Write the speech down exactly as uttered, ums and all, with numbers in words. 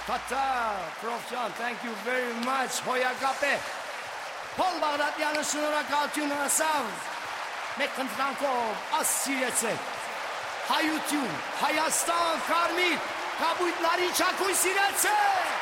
Tata, Prof Ջան, thank you very much, հոյակապ է։ Փոլ Բաղդատյանը շնորհակալություն ասավ, մեկ խնդրանքով աս սիրեցեք, հայություն, Հայաստան, կարմիր, կապույտների չակույն սիրեցեք։